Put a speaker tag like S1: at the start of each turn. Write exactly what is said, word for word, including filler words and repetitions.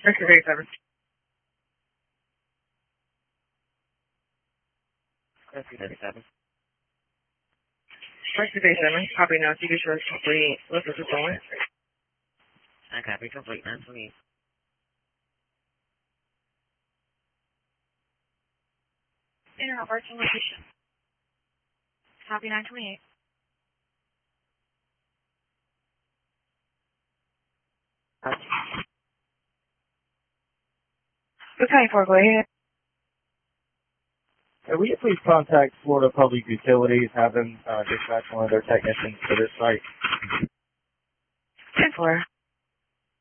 S1: Rescue thirty-seven.
S2: Rescue thirty-seven.
S1: Rescue thirty-seven. Copy now. You get your complete. Listen to someone.
S2: I copy complete nine twenty-eight.
S3: Internet virtual location. Copy nine twenty-eight.
S1: Good time for go ahead.
S4: Uh, will you please contact Florida Public Utilities, have them uh, dispatch one of their technicians to this site?
S1: ten four.